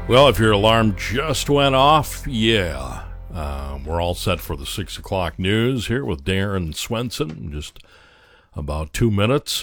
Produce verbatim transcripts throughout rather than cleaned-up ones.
Well, if your alarm just went off, yeah. Uh, we're all set for the six o'clock news here with Darren Swenson in just about two minutes.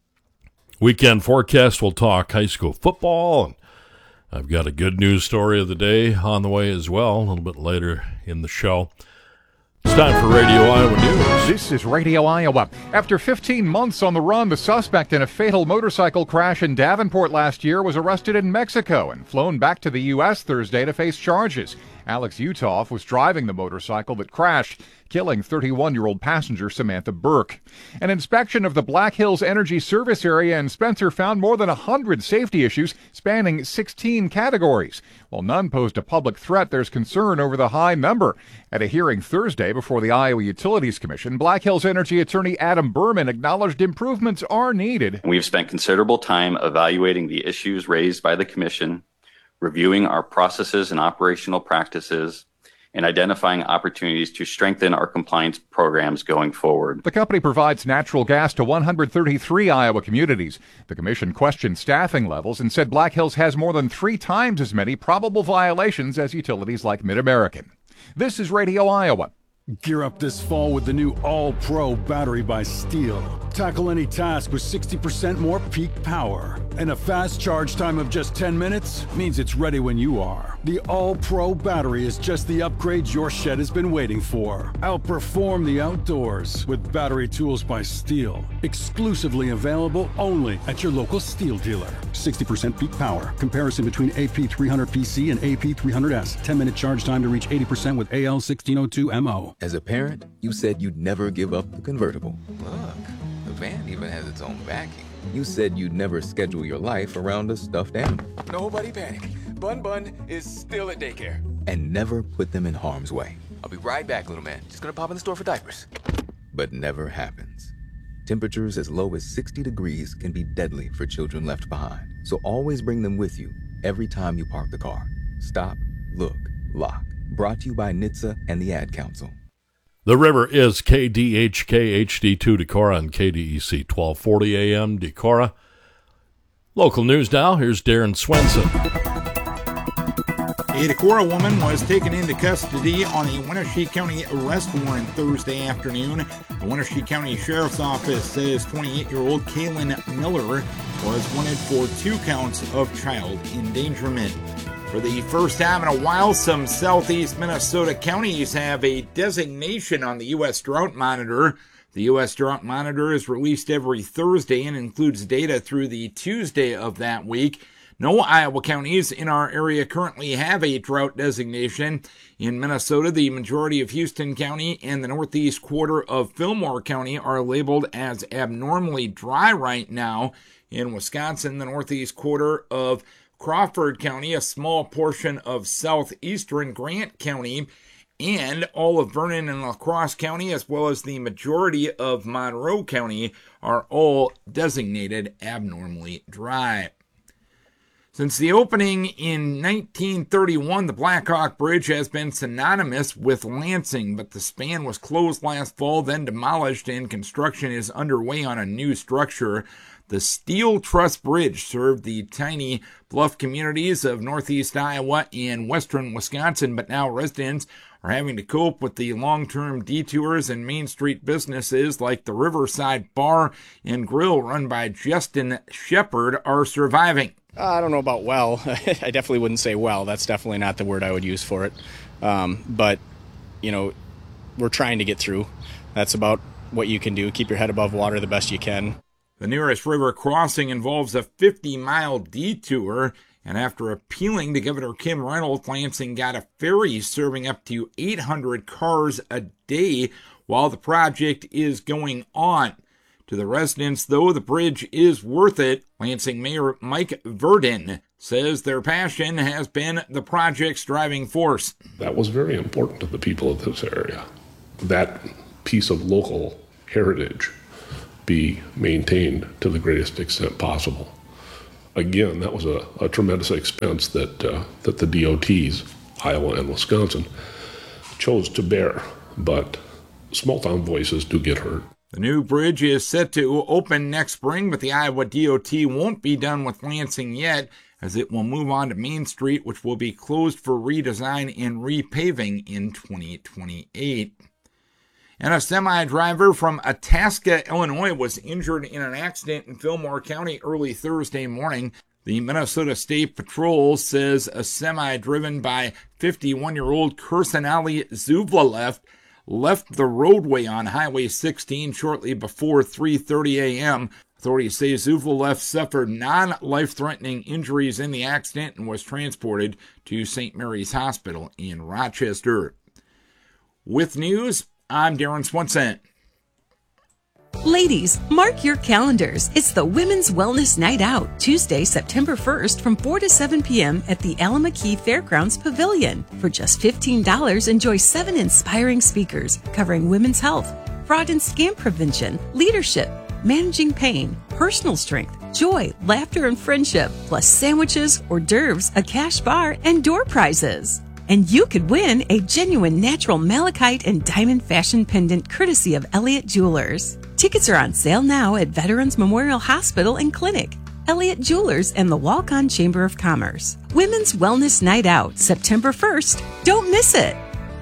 Weekend forecast, we'll talk high school football, and I've got a good news story of the day on the way as well, a little bit later in the show. It's time for Radio Iowa News. This is Radio Iowa. After fifteen months on the run, the suspect in a fatal motorcycle crash in Davenport last year was arrested in Mexico and flown back to the U S Thursday to face charges. Alex Uthoff was driving the motorcycle that crashed, killing thirty-one-year-old passenger Samantha Burke. An inspection of the Black Hills Energy Service area in Spencer found more than one hundred safety issues spanning sixteen categories. While none posed a public threat, there's concern over the high number. At a hearing Thursday before the Iowa Utilities Commission, Black Hills Energy attorney Adam Berman acknowledged improvements are needed. We've spent considerable time evaluating the issues raised by the Commission, reviewing our processes and operational practices, and identifying opportunities to strengthen our compliance programs going forward. The company provides natural gas to one hundred thirty-three Iowa communities. The commission questioned staffing levels and said Black Hills has more than three times as many probable violations as utilities like Mid-American. This is Radio Iowa. Gear up this fall with the new All-Pro battery by Steel. Tackle any task with sixty percent more peak power. And a fast charge time of just ten minutes means it's ready when you are. The All-Pro battery is just the upgrade your shed has been waiting for. Outperform the outdoors with battery tools by Steel. Exclusively available only at your local Steel dealer. sixty percent peak power. Comparison between A P three hundred P C and A P three hundred S. ten minute charge time to reach eighty percent with A L sixteen oh two M O. As a parent, you said you'd never give up the convertible. Look, the van even has its own backing. You said you'd never schedule your life around a stuffed animal. Nobody panic. Bun Bun is still at daycare. And never put them in harm's way. I'll be right back, little man. Just gonna pop in the store for diapers. But never happens. Temperatures as low as sixty degrees can be deadly for children left behind. So always bring them with you every time you park the car. Stop, look, lock. Brought to you by N H T S A and the Ad Council. The River is K D H K H D two Decorah and K D E C twelve forty A M Decorah. Local news now. Here's Darren Swenson. A Decorah woman was taken into custody on a Wenatchee County arrest warrant Thursday afternoon. The Wenatchee County Sheriff's Office says twenty-eight-year-old Kaylin Miller was wanted for two counts of child endangerment. For the first time in a while, some southeast Minnesota counties have a designation on the U S Drought Monitor. The U S Drought Monitor is released every Thursday and includes data through the Tuesday of that week. No Iowa counties in our area currently have a drought designation. In Minnesota, the majority of Houston County and the northeast quarter of Fillmore County are labeled as abnormally dry right now. In Wisconsin, the northeast quarter of Crawford County, a small portion of southeastern Grant County, and all of Vernon and La Crosse County, as well as the majority of Monroe County, are all designated abnormally dry. Since the opening in nineteen thirty-one, the Blackhawk Bridge has been synonymous with Lansing, but the span was closed last fall, then demolished, and construction is underway on a new structure. The Steel Truss Bridge served the tiny bluff communities of northeast Iowa and western Wisconsin, but now residents are having to cope with the long-term detours and Main Street businesses like the Riverside Bar and Grill run by Justin Shepard are surviving. I don't know about well. I definitely wouldn't say well. That's definitely not the word I would use for it. Um, but, you know, we're trying to get through. That's about what you can do. Keep your head above water the best you can. The nearest river crossing involves a fifty-mile detour, and after appealing to Governor Kim Reynolds, Lansing got a ferry serving up to eight hundred cars a day while the project is going on. To the residents, though, the bridge is worth it. Lansing Mayor Mike Verdin says their passion has been the project's driving force. That was very important to the people of this area. That piece of local heritage be maintained to the greatest extent possible. Again, that was a, a tremendous expense that uh, that the D O Ts, Iowa and Wisconsin, chose to bear, but small town voices do get heard. The new bridge is set to open next spring, but the Iowa D O T won't be done with Lansing yet. as it will move on to Main Street, which will be closed for redesign and repaving in twenty twenty-eight. And a semi-driver from Itasca, Illinois, was injured in an accident in Fillmore County early Thursday morning. The Minnesota State Patrol says a semi driven by fifty-one-year-old Kirsanali Zuvlalev left the roadway on Highway sixteen shortly before three thirty a.m. Authorities say Zuvlalev suffered non-life-threatening injuries in the accident and was transported to Saint Mary's Hospital in Rochester. With news, I'm Darren Swenson. Ladies, mark your calendars. It's the Women's Wellness Night Out, Tuesday, September first from four to seven p.m. at the Alameda Fairgrounds Pavilion. For just fifteen dollars, enjoy seven inspiring speakers covering women's health, fraud and scam prevention, leadership, managing pain, personal strength, joy, laughter, and friendship, plus sandwiches, hors d'oeuvres, a cash bar, and door prizes. And you could win a genuine natural malachite and diamond fashion pendant courtesy of Elliott Jewelers. Tickets are on sale now at Veterans Memorial Hospital and Clinic, Elliott Jewelers, and the Walk-On Chamber of Commerce. Women's Wellness Night Out, September first. Don't miss it.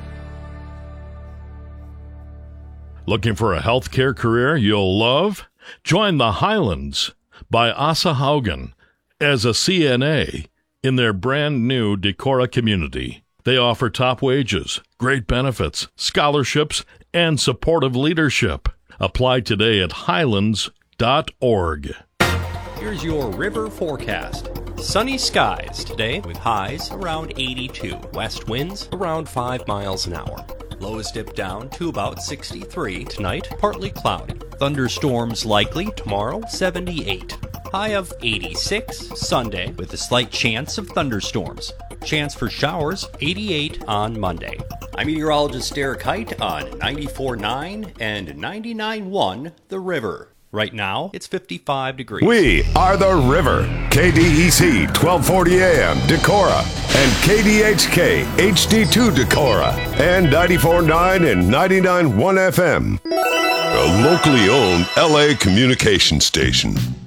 Looking for a healthcare career you'll love? Join the Highlands by Asa Haugen as a C N A in their brand new Decorah community. They offer top wages, great benefits, scholarships, and supportive leadership. Apply today at highlands dot org. Here's your river forecast. Sunny skies today with highs around eighty-two. West winds around five miles an hour. Lows dip down to about sixty-three. Tonight, partly cloudy. Thunderstorms likely tomorrow, seventy-eight. High of eighty-six. Sunday with a slight chance of thunderstorms. Chance for showers, eighty-eight on Monday. I'm meteorologist Derek Height on ninety-four point nine and ninety-nine point one The River. Right now, it's fifty-five degrees. We are The River. K D E C twelve forty A M Decorah and K D H K H D two Decorah and ninety-four point nine and ninety-nine point one F M. A locally owned L A communication station.